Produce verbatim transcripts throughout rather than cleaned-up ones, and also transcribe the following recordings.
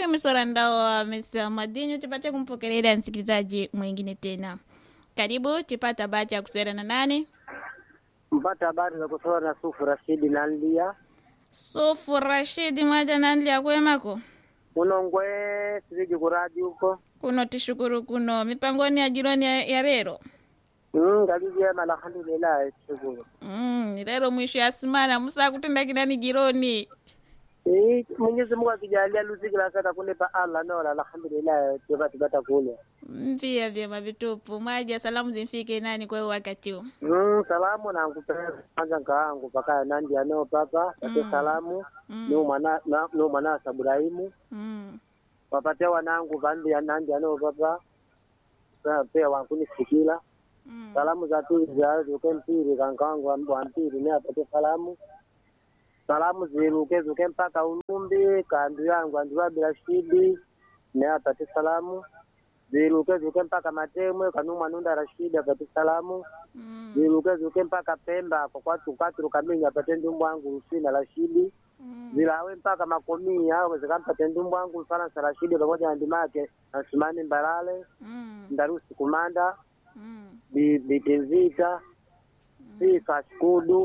Emisora ndao wa Mesa Madinyo tupate kumpokelea msikilizaji mwingine tena. Karibu tupata bahati ya kusera na nani? Mpata habari za kutoa na Sufu Rashidi Nandia. Sufu Rashidi mwaja Nandia kwemako? Unongwe siviji kuradi huko. Kuno tishukuru kuno mipangoni ya jirani ya, ya rero. Mm, galizi ya alhamdulillah shukuru. Mm, rero mwisho ya simana musa kutenda kinani jironi. Eh, Mwenyezi Mungu akijalia luziki sana kunipa Allah na alhamdulillah tupata tupata kule. Mpia vyema vitupu. Mwaja salamu zimfike nani kwa wakati huu? Mm, salamu na ngupenda kwanza ngaangu paka nandi anao papa, pate Mm. salamu. Mm. Ni mwana na no mwana Ibrahimu. Mm. Wapate wanangu bandi ya nandi anao papa. Sasa pia wankuni sikila. Mm. Salamu za pili za zuke mpiri kankangu wa mpiri ni apate salamu. Salamu ziruke zuke mpaka Ulumbi kandu yangu anduwa Rashidi ni apate salamu. Ziruke zuke mpaka Matemwe kanuma Nunda Rashidi apate salamu. Mm. Ziruke zuke mpaka Pemba kwa kwatu kwatu kamenya apate ndumbu wangu Usina Rashidi. Mm. Zilawe mpaka Makomia au zikampate ndumbu wangu Faransa Rashidi pamoja na ndimake Asmani Mbalale. Mm. Ndarusi Kumanda. Mm. Bitenzita Sika Skudu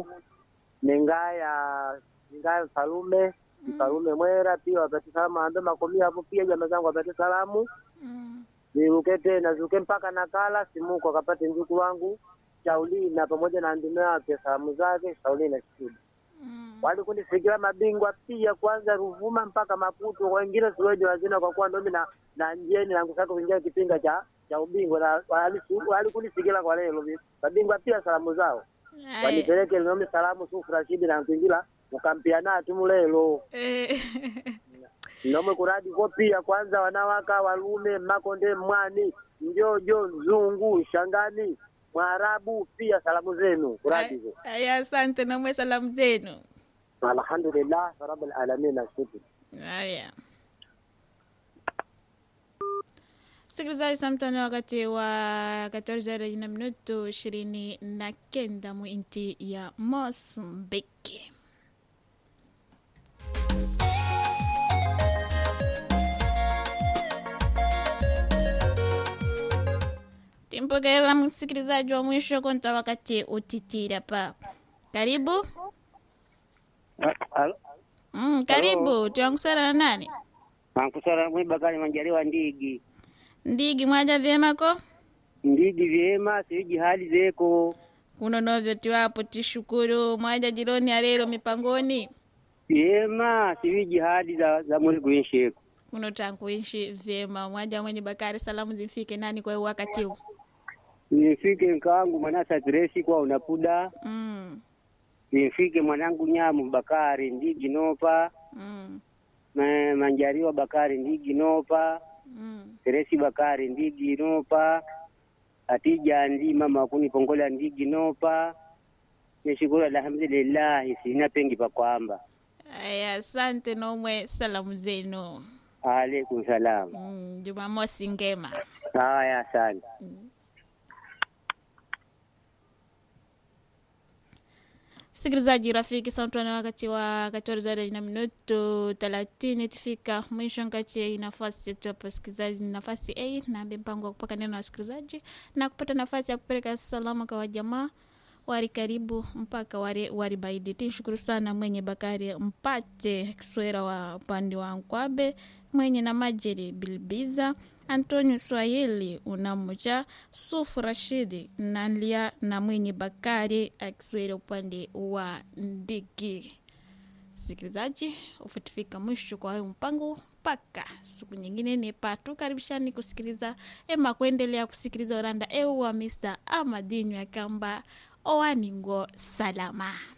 Ningaya Ningaya Salume Salume Mwera pia wapate salamu ambe makomia hapo pia jamaa zangu wapate salamu. Mm. Niruke tena zuke mpaka Nakala Simuko akapate ndugu wangu Shaulina pamoja na ndume wake salamu zake Shaulina Skudu. Mm. Wali kunisikia mabingwa pia kwanza Ruvuma mpaka Maputo wengine siweje wazina kwa kuwa ndomi na na njeni na ngusaka kuingia kipinga cha cha ubingwa na wali kunisikia kwa leo mabingwa pia salamu zao wanipeleke nome salamu Sufu Rashidi na kuingia mkampiana timu leo Eh. nome kuradi kwa pia kwanza wanawaka walume Makonde Mwani Njojo Zungu Shangani Mwarabu pia salamu zenu kuradi hizo. Aya, asante na mwe salamu zenu. Alhamdulillah rabbil alamin ashukuru. Aya. Sikilizaji samtani wakati wa katorze na minuto ishirini na kenda mu inti ya Mozambique. Timpokera msikilizaji wa mwisho konta wakati utitira pa. Karibu. Halo. Mm, karibu. Tuangusana na nani? Mankusara mwibakali manjaliwa ndigi. Ndigi mwaja vyema ko? Ndigi vyema siji hali zeko. Kuno novyo tiwapo tishukuru mwaja jironi ya rero mipangoni. Vyema siji hali za za mwili kuinsheko. Kuno tankuishi vyema mwaja mwenye Bakari salamu zifike nani kwa wakati huu? Nifike nkangu manasa dresi kwa unapuda. Mm. Nifike mwanangu Nyamu Bakari ndigi nopa. Mm. Ma, manjaliwa Bakari ndigi nopa. Mm. Teresi Bakari ndigi nopa. Atija ndi mama kuni pongola ndigi nopa. Nishukuru alhamdulillah sina pengi pa kwamba. Aya, asante nomwe salamu zenu. Alaikum salam. Mm, Jumamosi ngema. Haya asante. Mm. Sikilizaji rafiki samtwana wakati wa katorze na minuto thelathini tufika mwisho nkati nafasi yetu hapo sikilizaji nafasi A na mpango wa kupaka neno wa sikilizaji na kupata nafasi ya kupeleka salamu kwa jamaa wari karibu mpaka wari, wari baidi. Tinshukuru sana mwenye Bakari mpate kiswera wa upande wa Nkwabe mwenye na Majeri Bilbiza Antonio Swahili unamucha Sufu Rashidi Nanlia na mwenye Bakari akiswera upande wa Ndigi. Sikilizaji ufutifika mwisho kwa hayo mpango mpaka siku nyingine ni patu karibishani kusikiliza ema kuendelea kusikiliza oranda ewa mister Amadinyo ya kamba owaningo salama.